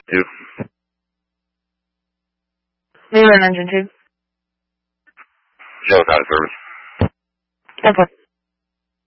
2. Leland, engine 2. Shell's out of service. 10-4.